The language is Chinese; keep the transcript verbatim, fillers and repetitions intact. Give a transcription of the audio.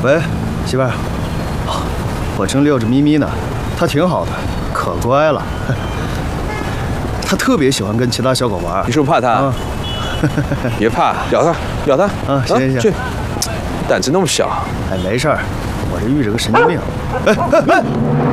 喂，媳妇儿，我正遛着咪咪呢，它挺好的，可乖了。它特别喜欢跟其他小狗玩。 你是不是怕它？啊、别怕，咬它，咬它。 啊，行行行， 去，胆子那么小。 哎，没事儿，我这遇着个神经病。哎哎哎！